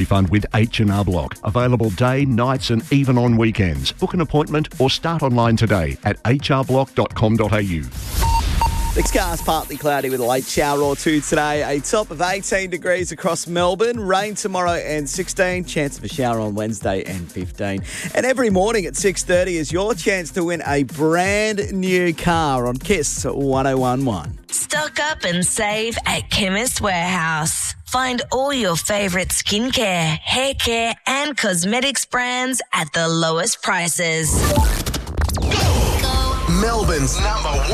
Fund with H&R Block. Available day, nights and even on weekends. Book an appointment or start online today at hrblock.com.au. The sky's partly cloudy with a late shower or two today. A top of 18 degrees across Melbourne. Rain tomorrow and 16. Chance of a shower on Wednesday and 15. And every morning at 6:30 is your chance to win a brand new car on Kiss 1011. Stock up and save at Chemist Warehouse. Find all your favourite skincare, hair care and cosmetics brands at the lowest prices. Melbourne's number one.